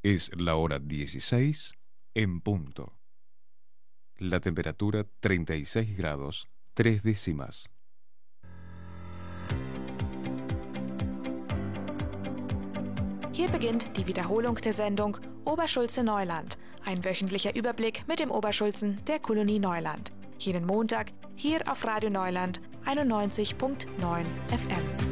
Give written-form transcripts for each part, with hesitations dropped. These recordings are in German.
Es la hora 16 en punto. La temperatura 36 grados 3 décimas. Hier beginnt die Wiederholung der Sendung Oberschulze-Neuland, ein wöchentlicher Überblick mit dem Oberschulzen der Kolonie Neuland. Jeden Montag hier auf Radio Neuland 91.9 FM.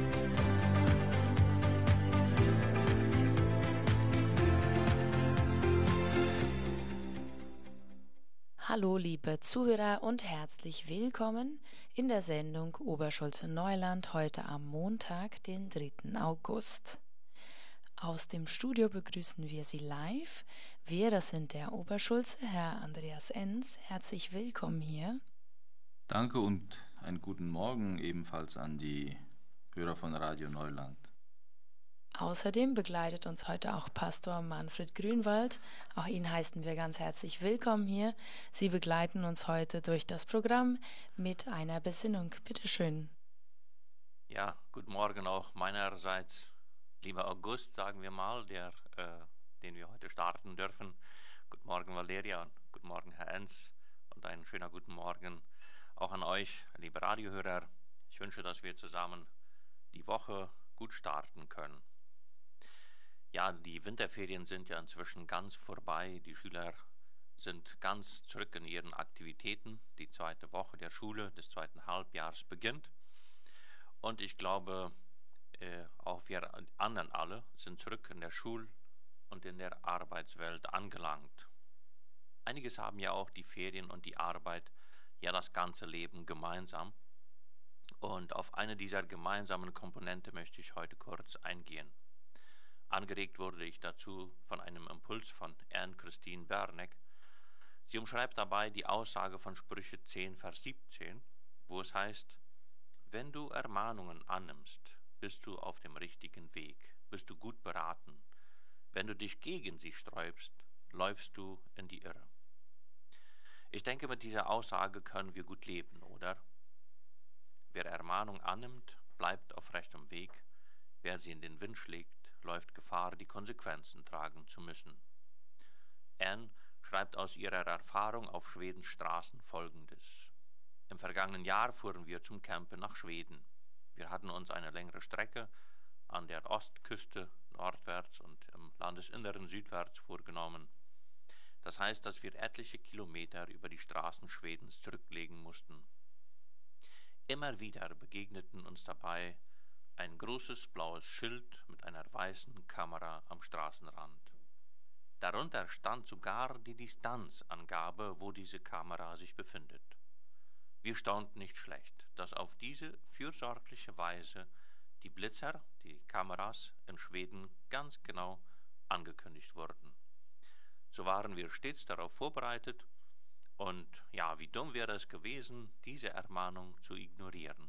Hallo liebe Zuhörer und herzlich willkommen in der Sendung Oberschulze-Neuland heute am Montag, den 3. August. Aus dem Studio begrüßen wir Sie live. Wir, das sind der Oberschulze, Herr Andreas Enz. Herzlich willkommen hier. Danke und einen guten Morgen ebenfalls an die Hörer von Radio Neuland. Außerdem begleitet uns heute auch Pastor Manfred Grünwald. Auch ihn heißen wir ganz herzlich willkommen hier. Sie begleiten uns heute durch das Programm mit einer Besinnung. Bitte schön. Ja, guten Morgen auch meinerseits. Lieber August, sagen wir mal, den wir heute starten dürfen. Guten Morgen, Valeria, und guten Morgen, Herr Enz, und einen schönen guten Morgen auch an euch, liebe Radiohörer. Ich wünsche, dass wir zusammen die Woche gut starten können. Ja, die Winterferien sind ja inzwischen ganz vorbei. Die Schüler sind ganz zurück in ihren Aktivitäten. Die zweite Woche der Schule des zweiten Halbjahres beginnt. Und ich glaube, auch wir anderen alle sind zurück in der Schul- und in der Arbeitswelt angelangt. Einiges haben ja auch die Ferien und die Arbeit ja das ganze Leben gemeinsam. Und auf eine dieser gemeinsamen Komponente möchte ich heute kurz eingehen. Angeregt wurde ich dazu von einem Impuls von Anne-Christine Berneck. Sie umschreibt dabei die Aussage von Sprüche 10, Vers 17, wo es heißt: Wenn du Ermahnungen annimmst, bist du auf dem richtigen Weg, bist du gut beraten. Wenn du dich gegen sie sträubst, läufst du in die Irre. Ich denke, mit dieser Aussage können wir gut leben, oder? Wer Ermahnung annimmt, bleibt auf rechtem Weg. Wer sie in den Wind schlägt, läuft Gefahr, die Konsequenzen tragen zu müssen. Anne schreibt aus ihrer Erfahrung auf Schwedens Straßen Folgendes. Im vergangenen Jahr fuhren wir zum Campen nach Schweden. Wir hatten uns eine längere Strecke an der Ostküste nordwärts und im Landesinneren südwärts vorgenommen. Das heißt, dass wir etliche Kilometer über die Straßen Schwedens zurücklegen mussten. Immer wieder begegneten uns dabei ein großes blaues Schild mit einer weißen Kamera am Straßenrand. Darunter stand sogar die Distanzangabe, wo diese Kamera sich befindet. Wir staunten nicht schlecht, dass auf diese fürsorgliche Weise die Blitzer, die Kameras in Schweden ganz genau angekündigt wurden. So waren wir stets darauf vorbereitet und ja, wie dumm wäre es gewesen, diese Ermahnung zu ignorieren.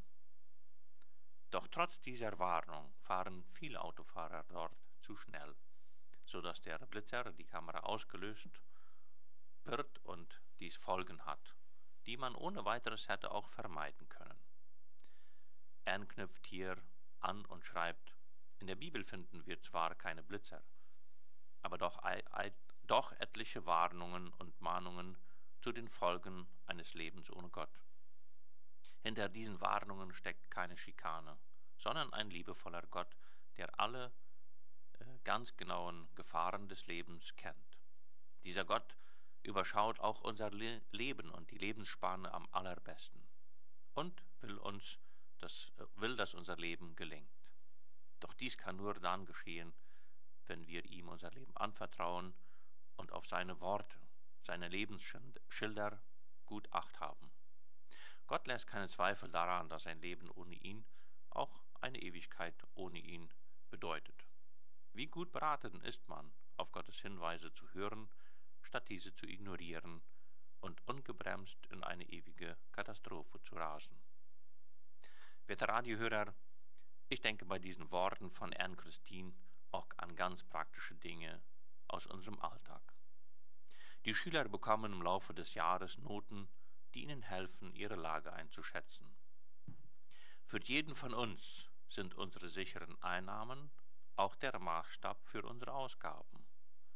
Doch trotz dieser Warnung fahren viele Autofahrer dort zu schnell, sodass der Blitzer, die Kamera, ausgelöst wird und dies Folgen hat, die man ohne weiteres hätte auch vermeiden können. Anne knüpft hier an und schreibt: In der Bibel finden wir zwar keine Blitzer, aber doch etliche Warnungen und Mahnungen zu den Folgen eines Lebens ohne Gott. Hinter diesen Warnungen steckt keine Schikane, sondern ein liebevoller Gott, der alle ganz genauen Gefahren des Lebens kennt. Dieser Gott überschaut auch unser Leben und die Lebensspanne am allerbesten und will, dass unser Leben gelingt. Doch dies kann nur dann geschehen, wenn wir ihm unser Leben anvertrauen und auf seine Worte, seine Lebensschilder gut Acht haben. Gott lässt keinen Zweifel daran, dass ein Leben ohne ihn auch eine Ewigkeit ohne ihn bedeutet. Wie gut beraten ist man, auf Gottes Hinweise zu hören, statt diese zu ignorieren und ungebremst in eine ewige Katastrophe zu rasen. Werte Radiohörer, ich denke bei diesen Worten von Anne-Christine auch an ganz praktische Dinge aus unserem Alltag. Die Schüler bekommen im Laufe des Jahres Noten, die ihnen helfen, ihre Lage einzuschätzen. Für jeden von uns sind unsere sicheren Einnahmen auch der Maßstab für unsere Ausgaben.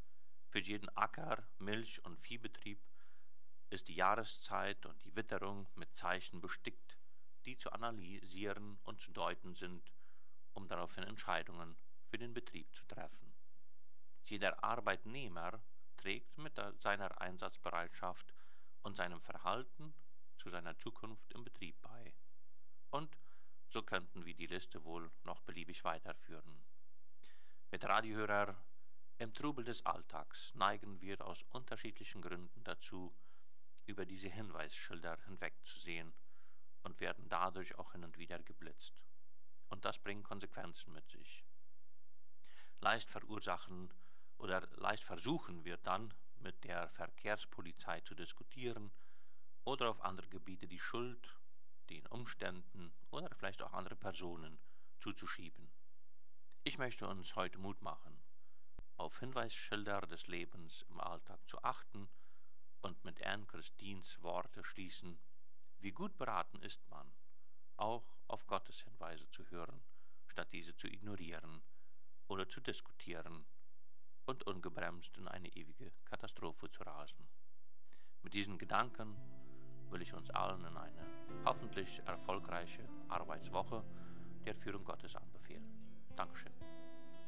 Für jeden Acker-, Milch- und Viehbetrieb ist die Jahreszeit und die Witterung mit Zeichen bestickt, die zu analysieren und zu deuten sind, um daraufhin Entscheidungen für den Betrieb zu treffen. Jeder Arbeitnehmer trägt mit seiner Einsatzbereitschaft und seinem Verhalten zu seiner Zukunft im Betrieb bei. Und so könnten wir die Liste wohl noch beliebig weiterführen. Mit Radiohörer im Trubel des Alltags neigen wir aus unterschiedlichen Gründen dazu, über diese Hinweisschilder hinwegzusehen und werden dadurch auch hin und wieder geblitzt. Und das bringt Konsequenzen mit sich. Leicht versuchen wir dann, mit der Verkehrspolizei zu diskutieren oder auf andere Gebiete die Schuld den Umständen oder vielleicht auch andere Personen zuzuschieben. Ich möchte uns heute Mut machen, auf Hinweisschilder des Lebens im Alltag zu achten und mit Anne-Christines Worte schließen: Wie gut beraten ist man, auch auf Gottes Hinweise zu hören, statt diese zu ignorieren oder zu diskutieren und ungebremst in eine ewige Katastrophe zu rasen. Mit diesen Gedanken will ich uns allen in eine hoffentlich erfolgreiche Arbeitswoche der Führung Gottes anbefehlen. Dankeschön.